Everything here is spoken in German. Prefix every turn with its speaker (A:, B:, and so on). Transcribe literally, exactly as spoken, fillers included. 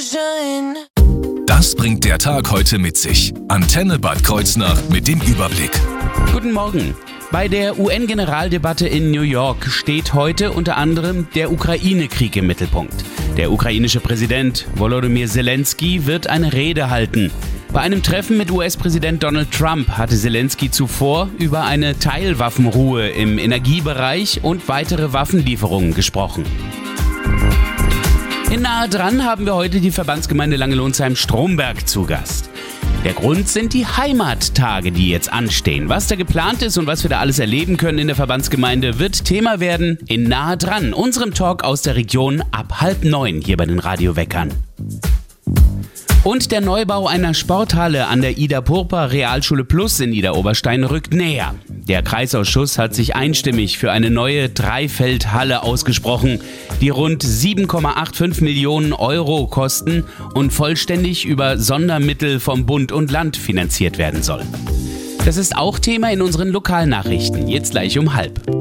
A: Sonnenschein.
B: Das bringt der Tag heute mit sich. Antenne Bad Kreuznach mit dem Überblick.
C: Guten Morgen. Bei der U N-Generaldebatte in New York steht heute unter anderem der Ukraine-Krieg im Mittelpunkt. Der ukrainische Präsident Volodymyr Zelensky wird eine Rede halten. Bei einem Treffen mit U S-Präsident Donald Trump hatte Zelensky zuvor über eine Teilwaffenruhe im Energiebereich und weitere Waffenlieferungen gesprochen. In Nahe dran haben wir heute die Verbandsgemeinde Langelonsheim-Stromberg zu Gast. Der Grund sind die Heimattage, die jetzt anstehen. Was da geplant ist und was wir da alles erleben können in der Verbandsgemeinde, wird Thema werden in Nahe dran, unserem Talk aus der Region ab halb neun hier bei den Radioweckern. Und der Neubau einer Sporthalle an der Ida Purper Realschule Plus in Idar-Oberstein rückt näher. Der Kreisausschuss hat sich einstimmig für eine neue Dreifeldhalle ausgesprochen, die rund sieben Komma fünfundachtzig Millionen Euro kosten und vollständig über Sondermittel vom Bund und Land finanziert werden soll. Das ist auch Thema in unseren Lokalnachrichten, jetzt gleich um halb.